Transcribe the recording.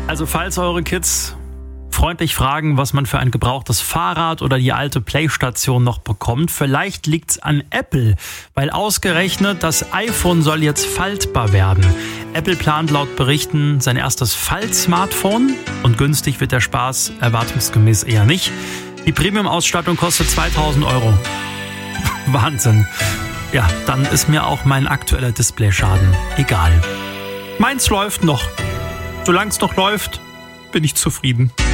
Also falls eure Kids freundlich fragen, was man für ein gebrauchtes Fahrrad oder die alte Playstation noch bekommt, vielleicht liegt's an Apple, weil ausgerechnet das iPhone soll jetzt faltbar werden. Apple plant laut Berichten sein erstes Falt-Smartphone und günstig wird der Spaß erwartungsgemäß eher nicht. Die Premium-Ausstattung kostet 2.000 €. Wahnsinn. Ja, dann ist mir auch mein aktueller Displayschaden egal. Meins läuft noch. Solange es noch läuft, bin ich zufrieden.